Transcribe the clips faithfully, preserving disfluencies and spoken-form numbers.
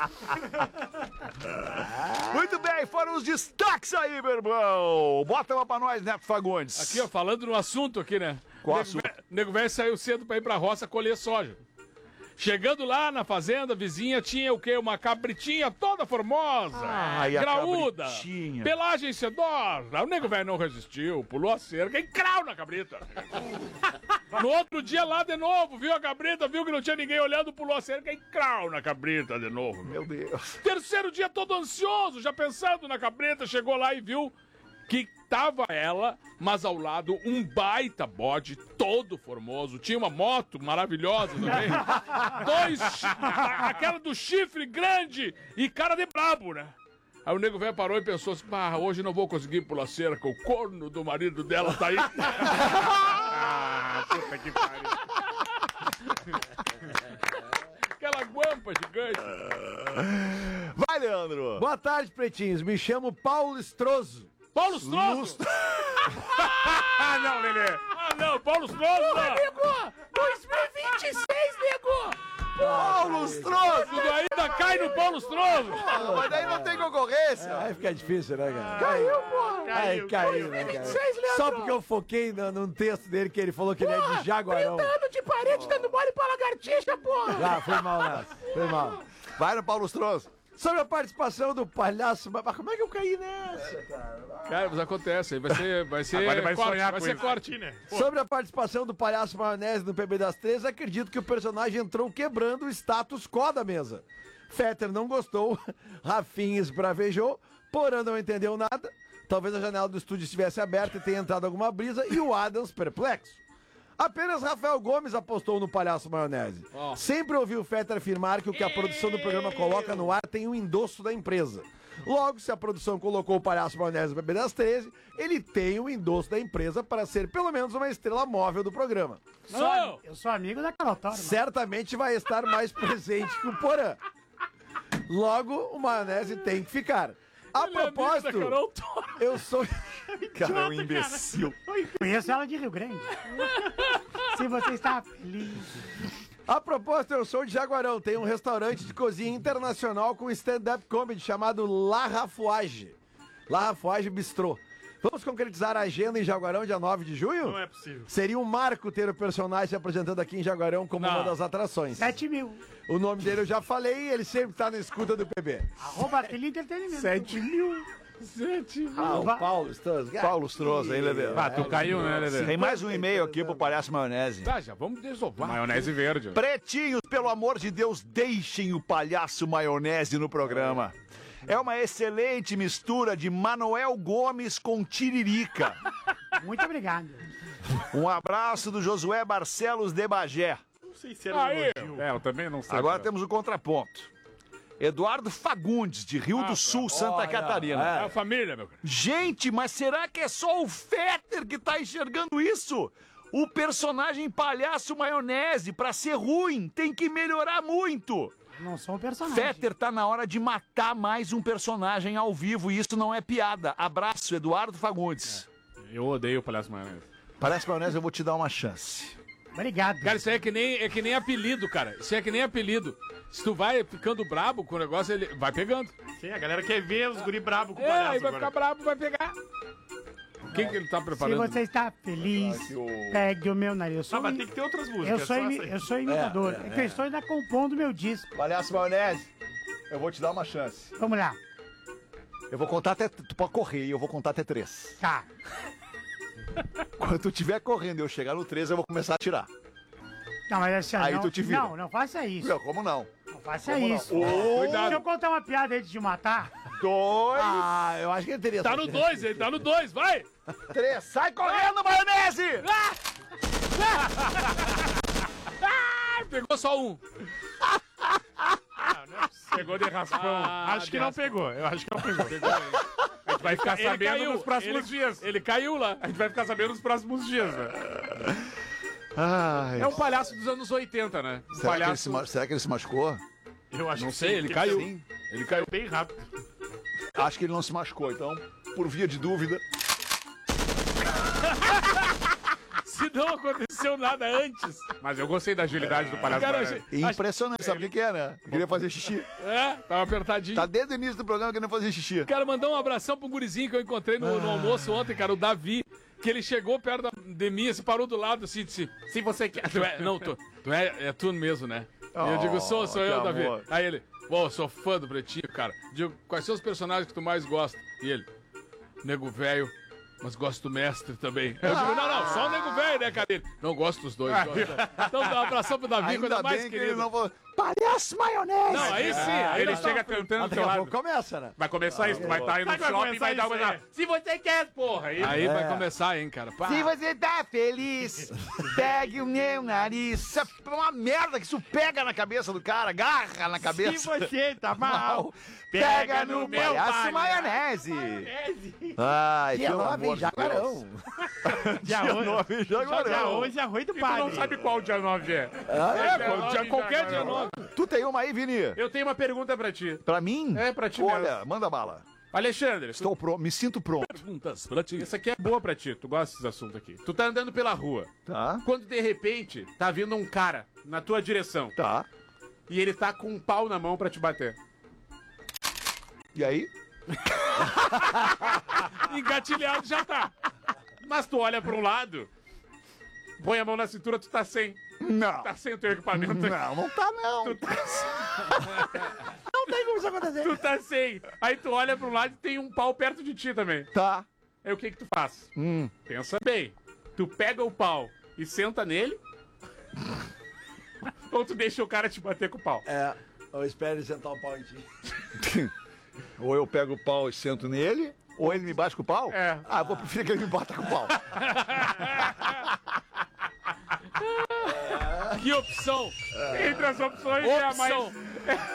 Muito bem, foram os destaques aí, meu irmão. Bota uma pra nós, Neto Fagundes. Aqui, ó, falando no assunto aqui, né? Qual o assunto? nego velho saiu cedo pra ir pra roça colher soja. Chegando lá na fazenda vizinha, tinha o quê? Uma cabritinha toda formosa, Ai, a graúda, cabritinha. pelagem sedosa. O nego velho não resistiu, pulou a cerca e crau na cabrita. No outro dia lá de novo, viu a cabrita, viu que não tinha ninguém olhando, pulou a cerca e crau na cabrita de novo. Meu Deus. Terceiro dia todo ansioso, já pensando na cabrita, chegou lá e viu que tava ela, mas ao lado um baita bode todo formoso. Tinha uma moto maravilhosa também. Dois, chi- aquela do chifre grande e cara de brabo, né? Aí o nego velho parou e pensou assim, pá, hoje não vou conseguir pular cerca, o corno do marido dela tá aí. Ah, puta que pariu. Aquela guampa gigante. Vai, Leandro. Boa tarde, pretinhos. Me chamo Paulo Estroso. Paulo Strozo! Ah, não, Lelê. Ah, não, Paulo Strozo! Nego! dois mil e vinte e seis, nego! Paulo Strozo. Tudo ainda cai no Paulo Strozo! Mas daí não tem concorrência. Aí fica difícil, né, cara? Caiu, porra! Aí caiu, né, cara? dois mil e vinte e seis, Leandro! Só porque eu foquei no- num texto dele que ele falou que ele é de Jaguarão. trinta anos de parede dando mole pra lagartixa, porra! Ah, foi mal nessa. Foi mal. Vai no Paulo Strozo. Sobre a participação do palhaço... Mas como é que eu caí nessa, cara? Cara, mas acontece, aí vai ser, vai ser Agora ele vai corte, sonhar vai com ser isso. corte. né? Sobre a participação do palhaço maionese no P B das três, acredito que o personagem entrou quebrando o status quo da mesa. Fetter não gostou, Rafinha esbravejou, Porã não entendeu nada, talvez a janela do estúdio estivesse aberta e tenha entrado alguma brisa, e o Adams perplexo. Apenas Rafael Gomes apostou no palhaço maionese. Ó. Sempre ouvi o Fetter afirmar que o que a produção do programa coloca no ar tem um endosso da empresa. Logo, se a produção colocou o palhaço maionese no P B das treze, ele tem o endosso da empresa para ser pelo menos uma estrela móvel do programa. Não! Eu sou amigo da Carol Toro, mano. Certamente vai estar mais presente que o Porã. Logo, o maionese tem que ficar. A Ele é amigo da propósito, Carol Toro. eu sou... Cara, é um imbecil. Conheço ela de Rio Grande. Se você está feliz. A propósito, eu sou de Jaguarão. Tem um restaurante de cozinha internacional com stand-up comedy chamado La Rafuage. La Rafuage Bistrô. Vamos concretizar a agenda em Jaguarão, dia nove de junho? Não é possível. Seria um marco ter o personagem se apresentando aqui em Jaguarão como Não. uma das atrações. sete mil. O nome dele eu já falei e ele sempre tá na escuta do P B. Arroba Tele Entretenimento. Sete mil. Ah, o Paulo Strozo. Paulo Strozo, hein, Lelê? Ah, tu caiu, né, Lelê? Tem mais um e-mail aqui pro Palhaço Maionese. Tá, já vamos desovar. Maionese verde. Pretinhos, pelo amor de Deus, deixem o Palhaço Maionese no programa. É uma excelente mistura de Manuel Gomes com Tiririca. Muito obrigado. Um abraço do Josué Barcelos de Bagé. Não sei se era um Aí. elogio. É, eu também não sei. Agora temos o contraponto. Eduardo Fagundes, de Rio do Sul, Santa Catarina. É a família, meu cara. Gente, mas será que é só o Fetter que tá enxergando isso? O personagem Palhaço Maionese, pra ser ruim, tem que melhorar muito. Não sou um personagem. Fetter tá na hora de matar mais um personagem ao vivo e isso não é piada. Abraço, Eduardo Fagundes. Eu odeio o palhaço maionese. Palhaço Maionese, eu vou te dar uma chance. Obrigado. Cara, isso aí é que, nem, é que nem apelido, cara. Isso aí é que nem apelido. Se tu vai ficando brabo com o negócio, ele vai pegando. Sim, a galera quer ver os guri brabo com o É, palhaço aí vai agora. ficar bravo, vai pegar. O que, que ele tá Se preparando? você está feliz, pegue o meu nariz. Eu Ah, sou, mas tem que ter outras músicas. eu sou, só imi- essa aí. eu sou imitador. É, que eu estou ainda compondo meu disco. Palhaço Maionese, eu vou te dar uma chance. Vamos lá. Eu vou contar até... Tu pode correr e eu vou contar até três. Tá. Quando tu estiver correndo e eu chegar no três, eu vou começar a tirar. Não, mas assim, Aí não, tu te vira. não, não faça isso. Não, como não? Não faça Como não? isso. Um, Deixa eu contar uma piada antes de matar. dois, Ah, eu acho que ele teria... Tá no dois, ele tá no dois, vai! três. Sai correndo, Maionese! Ah, pegou só um. Pegou de raspão. Ah, acho que de não raspão. pegou. Eu acho que não pegou. A gente vai ficar Ele sabendo caiu, nos próximos ele- dias. Ele caiu lá. A gente vai ficar sabendo nos próximos dias, né? Ai, É um palhaço dos anos oitenta, né? Um será, que ele palhaço... se, ma- será que ele se machucou? Eu acho Não que sei, sim, ele porque caiu. sim. Ele caiu. Bem rápido. Acho que ele não se machucou, então, por via de dúvida... Se não aconteceu nada antes. Mas eu gostei da agilidade do palhaço Cara, maionese. achei- Impressionante, sabe o que que é, né? Queria fazer xixi. É, tava apertadinho. Tá desde o início do programa querendo fazer xixi. Quero mandar um abração pro gurizinho que eu encontrei no, no almoço ontem, cara, o Davi, que ele chegou perto da- de mim, se parou do lado assim, disse, Se você quer. tu é, não, tu, tu é, é tu mesmo, né? E eu digo, sou, sou que eu, Davi. amor. Aí ele, pô, sou fã do Pretinho, cara. Digo, quais são os personagens que tu mais gosta? E ele, Nego Velho, mas gosto do Mestre também. Eu digo, não, não, só o Nego Velho, né, cara? Ele, não, gosto dos dois. Gosto. Então dá um abração pro Davi, coisa Ainda mais bem que querida. ele não falou, palhaço maionese. Não, aí sim, aí Ele nós chega tava- cantando do Daqui teu a lado. pouco começa, né? Vai começar isso, tu vai estar aí no Vai shopping e começar vai dar uma isso aí. coisa. Se você quer, porra. Aí, Aí É. vai começar, hein, cara. Pá. Se você tá feliz, pegue o meu nariz. Isso é uma merda que isso pega na cabeça do cara, agarra na cabeça. Se você tá mal, Pega no meu palhaço maionese. Ai, Dia pelo nove amor em de Jaguarão. Dia Dia hoje, nove em dia Jaguarão. hoje é arroz do tu não padre. sabe qual dia nove é. É, dia pô, nove dia- em qualquer dia Jaguarão. nove. Tu tem uma aí, Vini? Eu tenho uma pergunta pra ti. Pra mim? É, pra ti Olha, mesmo. manda bala. Alexandre, tu- Estou pronto, me sinto pronto. Perguntas pra ti. essa aqui é boa pra ti. Tu gosta desses assuntos aqui. Tu tá andando pela rua. Tá, Quando de repente tá vindo um cara na tua direção tá. e ele tá com um pau na mão pra te bater. E aí? Engatilhado já tá. Mas tu olha pra um lado, põe a mão na cintura, tu tá sem. Não. Tá sem o teu equipamento. Não, não tá não. Tu tá, Não tem como isso acontecer. tu tá sem. Aí tu olha pra um lado e tem um pau perto de ti também. Tá. Aí o que que tu faz? Hum. Pensa bem. Tu pega o pau e senta nele? Ou tu deixa o cara te bater com o pau? É, eu espero ele sentar o pau em ti. Ou eu pego o pau e sento nele, ou ele me bate com o pau? É. Ah, vou preferir que ele me bata com o pau. Que opção? Entre as opções é a mais... Opção.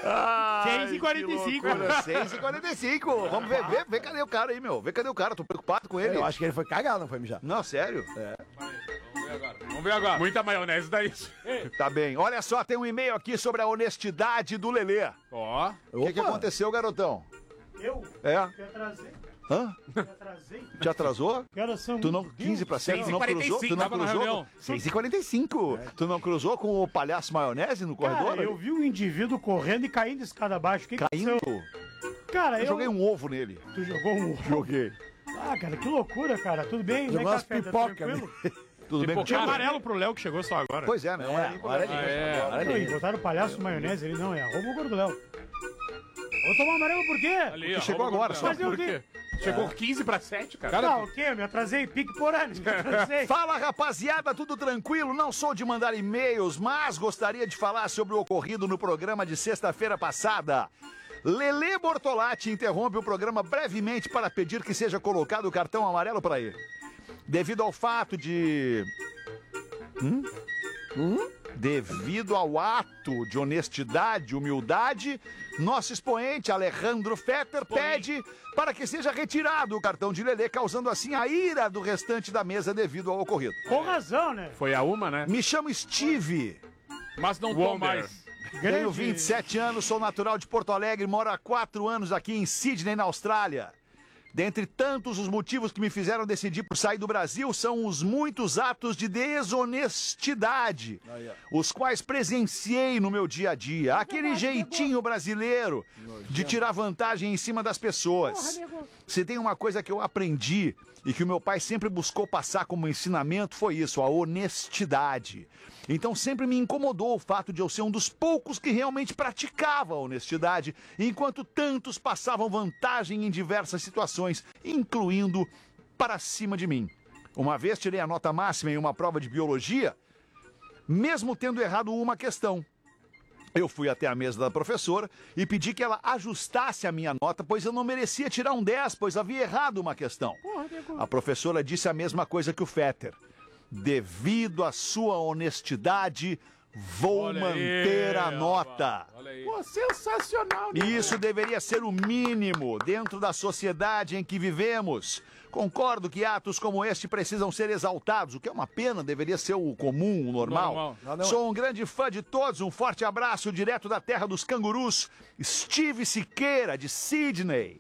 seis e quarenta e cinco. seis e quarenta e cinco. Vamos ver, vê, vê cadê o cara aí, meu. Vê cadê o cara, tô preocupado com ele. Eu acho que ele foi cagar, não foi mijar. Não, sério? Vamos ver agora. Vamos ver agora. Muita maionese dá isso. Tá bem. Olha só, tem um e-mail aqui sobre a honestidade do Lelê. Ó. O que, que aconteceu, garotão? Eu? É? Me atrasei. Hã? Me atrasei. Te atrasou? Que horas são? Tu não, quinze para sete, tu não cruzou? Tu não tava na cruzou? reunião. seis e quarenta e cinco. Tu não cruzou com o palhaço maionese no corredor? Cara, eu vi um indivíduo correndo e caindo escada abaixo. O que que Caindo? aconteceu? Cara, Eu eu... joguei um ovo nele. Tu jogou um... Joguei. Ah, cara, que loucura, cara. Tudo bem? Jogou Como é umas que tá, Fê? Tá pipoca, tranquilo? Tudo bem Pipoca. contigo? Amarelo pro Léo que chegou só agora. Pois é, né? Não é nem Olha ali. É. Olha Não, e ali. botaram palhaço maionese, ele não é. Arroba o gordo Léo. Vou tomar amarelo por quê? Ali, ó, chegou vamos agora, ver. só. Mas eu Por quê? Chegou quinze para sete, cara. Cara, Tá, o quê? Me atrasei, pique por ano. Me atrasei. Fala, rapaziada, tudo tranquilo? Não sou de mandar e-mails, mas gostaria de falar sobre o ocorrido no programa de sexta-feira passada. Lelê Bortolatti interrompe o programa brevemente para pedir que seja colocado o cartão amarelo para ele. Devido ao fato de... Hum? Hum? Devido ao ato de honestidade e humildade, nosso expoente Alejandro Fetter pede para que seja retirado o cartão de Lelê, causando assim a ira do restante da mesa devido ao ocorrido. Com razão, né? Foi a uma, né? Me chamo Steve, mas não tô Wonder. mais. tenho Grande- vinte e sete anos, sou natural de Porto Alegre, moro há quatro anos aqui em Sydney, na Austrália. Dentre tantos os motivos que me fizeram decidir por sair do Brasil são os muitos atos de desonestidade, os quais presenciei no meu dia a dia. Aquele jeitinho brasileiro de tirar vantagem em cima das pessoas. Se tem uma coisa que eu aprendi e que o meu pai sempre buscou passar como ensinamento, foi isso, a honestidade. Então sempre me incomodou o fato de eu ser um dos poucos que realmente praticava a honestidade, enquanto tantos passavam vantagem em diversas situações, incluindo para cima de mim. Uma vez tirei a nota máxima em uma prova de biologia, mesmo tendo errado uma questão. Eu fui até a mesa da professora e pedi que ela ajustasse a minha nota, pois eu não merecia tirar um dez, pois havia errado uma questão. A professora disse a mesma coisa que o Fetter. Devido à sua honestidade, vou Olha manter aí, a nota. rapaz, Olha aí. Pô, sensacional, né? Isso deveria ser o mínimo dentro da sociedade em que vivemos. Concordo que atos como este precisam ser exaltados, o que é uma pena, deveria ser o comum, o normal. Normal. Não, não. Sou um grande fã de todos, um forte abraço direto da terra dos cangurus, Steve Siqueira, de Sydney.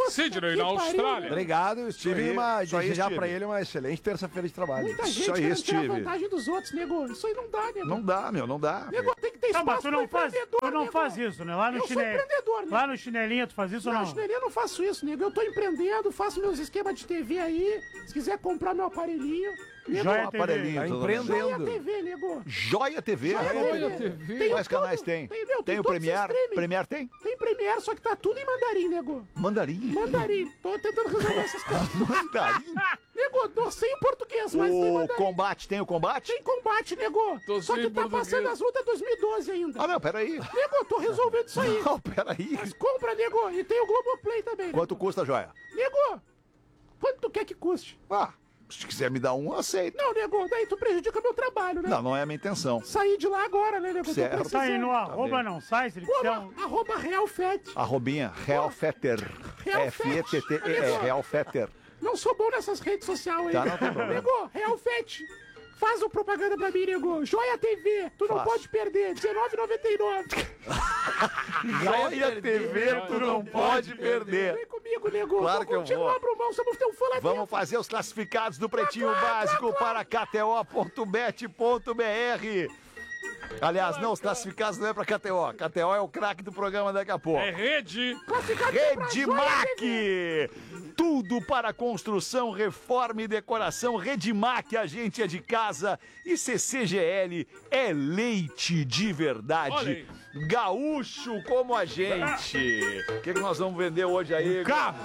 Sidney, na Austrália. Obrigado, Steve. aí, Uma, isso aí, desejar Steve. pra ele uma excelente terça-feira de trabalho. Muita gente Isso aí, querendo tirar Steve. vantagem dos outros, nego. Isso aí não dá, nego. Não dá, meu, não dá. Nego, tem que ter Tá, espaço mas tu não pro faz, empreendedor, tu não nego. faz isso, né? Lá no Eu sou chinelo. empreendedor, nego. Lá no chinelinho tu faz isso ou Não, não? chinelinha eu não faço isso, nego. Eu tô empreendendo, faço meus esquemas de T V aí. Se quiser comprar meu aparelhinho. Nego, Joia Um T V. aparelhinho, Tá tudo Joia empreendendo. T V, nego. Joia T V. Joia T V. Tem Quais tudo. canais tem? Tem, meu, tem Tem o todos os Premiere. streaming. Premiere tem? Tem Premiere, só que tá tudo em mandarim, nego. Mandarim. Mandarim. Tô tentando resolver essas coisas. Mandarim. Nego, tô sem português, mas tem O mandarim. combate, tem o combate? Tem combate, nego. Tô Só sem que tá português. passando as lutas dois mil e doze ainda. Ah, não, peraí. Nego, eu tô resolvendo isso aí. Não, peraí. Mas compra, nego. E tem o Globoplay também. nego. Quanto custa a joia? Nego, quanto tu quer que custe? Ah, se quiser me dar um, eu aceito. Não, nego, daí tu prejudica meu trabalho, né? Não, não é a minha intenção. Sair de lá agora, né, nego? Tô Certo. precisando. Tá aí no arroba não sai, se ele quiser um... Arroba, arroba Real Fete. Arrobinha, Real Fetter. Real F E T T E R, Real Fetter. Não sou bom nessas redes sociais aí. Tá, não tem problema. Nego, Real Fete. Faz uma propaganda pra mim, nego. Joia T V, tu não Faço. pode perder. dezenove reais e noventa e nove. Joia T V, tu não pode perder. Vem comigo, nego. Claro Tô que eu contigo, vou. abro mão, somos teu fã lá Vamos dentro. fazer os classificados do Pretinho Básico para K T O ponto bet ponto B R. Aliás, não, os classificados não é pra K T O. K T O é o craque do programa daqui a pouco. É rede. Redmac! Tudo para construção, reforma e decoração. Redmac, a gente é de casa. E C C G L é leite de Olha verdade. aí. Gaúcho como a gente. O que, que nós vamos vender hoje aí? Carro.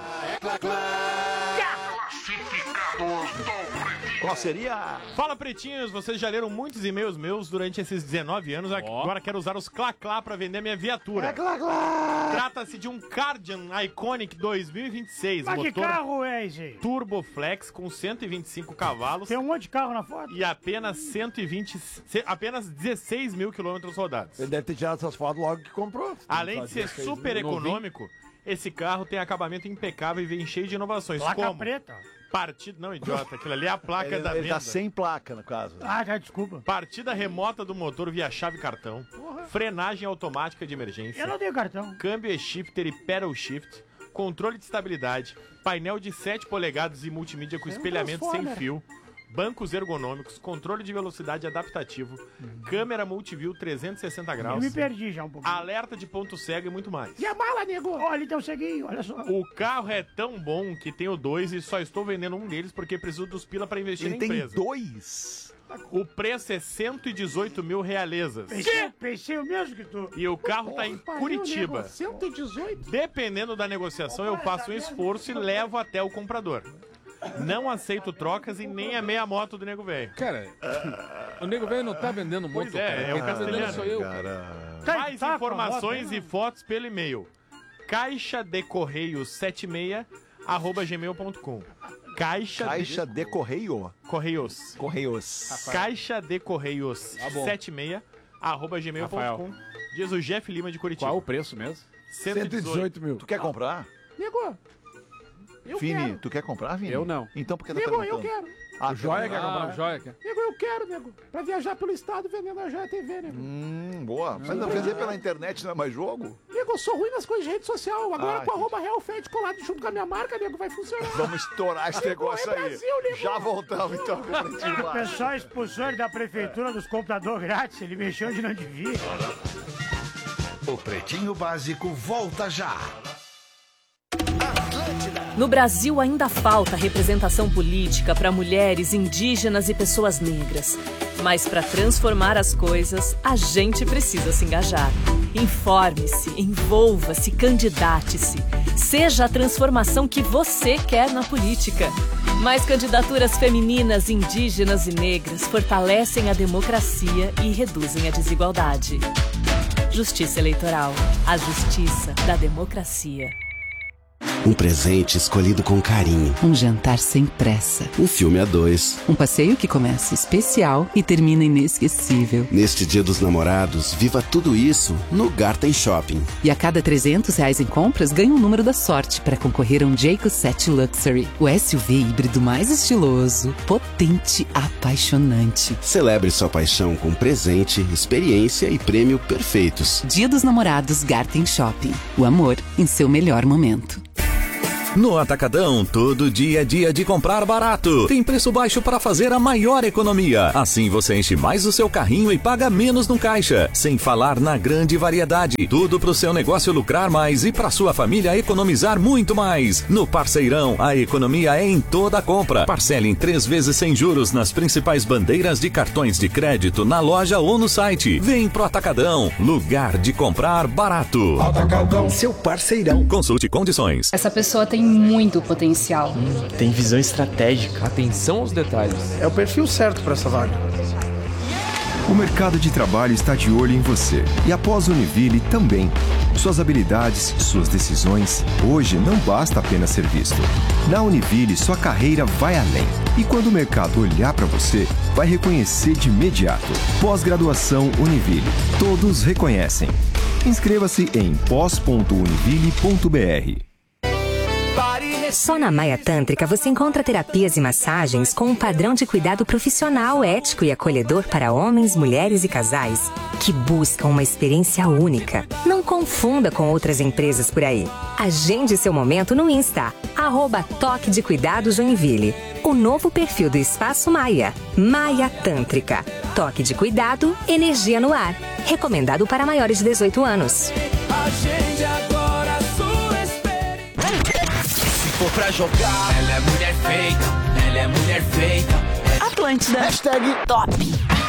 Qual seria? Fala, pretinhos, vocês já leram muitos e-mails meus durante esses dezenove anos, agora quero usar os Clá-Clá pra vender minha viatura. Trata-se de um Cardian Iconic dois mil e vinte e seis, Mas que motor carro é esse? Turboflex com cento e vinte e cinco cavalos Tem um monte de carro na foto? e apenas cento e vinte, ce- apenas dezesseis mil quilômetros rodados. Ele deve ter tirado essas fotos logo que comprou. Além de ser super econômico, esse carro tem acabamento impecável e vem cheio de inovações, Placa como preta. partida, não idiota, aquilo ali é a placa Ele, da ele venda. tá sem placa, no caso. Ah, já, desculpa. Partida remota do motor via chave cartão, frenagem automática de emergência, Eu não tenho cartão. câmbio e-shifter e pedal shift, controle de estabilidade, painel de sete polegadas e multimídia com espelhamento sem Transformer. fio, bancos ergonômicos, controle de velocidade adaptativo, câmera multiview trezentos e sessenta Eu graus, me perdi já um pouquinho. alerta de ponto cego e muito mais. E a mala, nego? Olha, então ceguinho, olha só. O carro é tão bom que tenho dois e só estou vendendo um deles porque preciso dos pila para investir Ele na tem empresa. dois. O preço é cento e dezoito mil realezas. Pensei, pensei o mesmo que tu. E o carro tá em Pariu, Curitiba. nego. cento e dezoito? Dependendo da negociação, eu faço um esforço e levo até o comprador. Não aceito trocas e nem a meia moto do nego velho. Cara, o nego velho não tá vendendo moto, Pois é, cara. é o Quem tá vendendo castelhano. sou eu, cara. Tá, Mais tá com a informações moto, e fotos pelo e-mail. Caixa de Correio setenta e seis arroba gmail ponto com. Caixa, Caixa de de correio. Correios. Correios. Caixa de Correios Tá bom. setenta e seis arroba gmail ponto com. Diz o Jeff Lima de Curitiba. Qual o preço mesmo? cento e dezoito mil. Tu quer comprar? Nego, eu Vini, quero. tu quer comprar, Vini? Eu não. Então por que tá Nego, eu perguntando? quero. Ah, Joia tu- quer comprar? Ah, joia. cara. Nego, eu quero, nego. Pra viajar pelo estado vendendo a Joia T V, nego. Hum, boa. Mas não vender pela internet não é mais jogo? Nego, eu sou ruim nas coisas de rede social. Agora Ah, com a arroba Real Fete colado junto com a minha marca, nego, vai funcionar. Vamos estourar esse Nego, negócio é aí. Brasil, nego. Já voltamos então com o Pretinho O Básico. pessoal expulsou ele da prefeitura dos computadores grátis. Ele mexeu onde não devia. O Pretinho Básico volta já. No Brasil ainda falta representação política para mulheres, indígenas e pessoas negras. Mas para transformar as coisas, a gente precisa se engajar. Informe-se, envolva-se, candidate-se. Seja a transformação que você quer na política. Mais candidaturas femininas, indígenas e negras fortalecem a democracia e reduzem a desigualdade. Justiça Eleitoral. A justiça da democracia. Um presente escolhido com carinho. Um jantar sem pressa. Um filme a dois. Um passeio que começa especial e termina inesquecível. Neste Dia dos Namorados, viva tudo isso no Garten Shopping. E a cada trezentos reais em compras, ganha um número da sorte para concorrer a um Jayco sete Luxury. O S U V híbrido mais estiloso, potente, apaixonante. Celebre sua paixão com presente, experiência e prêmio perfeitos. Dia dos Namorados Garten Shopping. O amor em seu melhor momento. No Atacadão, todo dia é dia de comprar barato. Tem preço baixo para fazer a maior economia. Assim você enche mais o seu carrinho e paga menos no caixa. Sem falar na grande variedade. Tudo para o seu negócio lucrar mais e para sua família economizar muito mais. No Parceirão, a economia é em toda a compra. Parcele em três vezes sem juros nas principais bandeiras de cartões de crédito na loja ou no site. Vem pro Atacadão, lugar de comprar barato. Atacadão, seu parceirão. Consulte condições. Essa pessoa tem muito potencial. Hum, tem visão estratégica. Atenção aos detalhes. É o perfil certo para essa vaga. O mercado de trabalho está de olho em você. E após a Univille também. Suas habilidades, suas decisões, hoje não basta apenas ser visto. Na Univille, sua carreira vai além. E quando o mercado olhar para você, vai reconhecer de imediato. Pós-graduação Univille. Todos reconhecem. Inscreva-se em pós ponto univille ponto br. Só na Maia Tântrica você encontra terapias e massagens com um padrão de cuidado profissional, ético e acolhedor para homens, mulheres e casais que buscam uma experiência única. Não confunda com outras empresas por aí. Agende seu momento no Insta, arroba Toque de Cuidado Joinville. O novo perfil do Espaço Maia, Maia Tântrica. Toque de cuidado, energia no ar. Recomendado para maiores de dezoito anos. Agende agora a sua experiência. Se for pra jogar, ela é mulher feita, ela é mulher feita. Atlântida. Hashtag top.